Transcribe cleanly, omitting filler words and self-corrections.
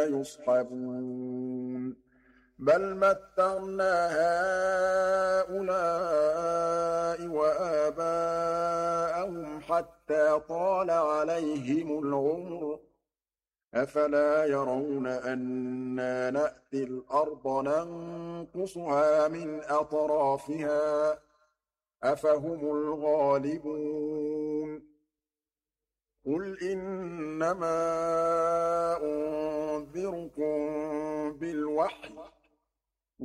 يصحبون بل متعنا هؤلاء وآباءهم حتى طال عليهم العمر أفلا يرون أنا نأتي الأرض ننقصها من أطرافها أفهم الغالبون قل إنما أنذركم بالوحي